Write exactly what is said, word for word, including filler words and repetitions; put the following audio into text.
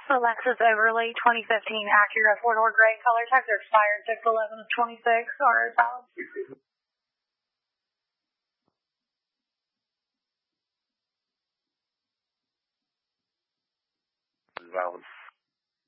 Alexis Overly, twenty fifteen Acura four-door gray, color tags are expired six eleven of twenty-six, or is valid. Is valid.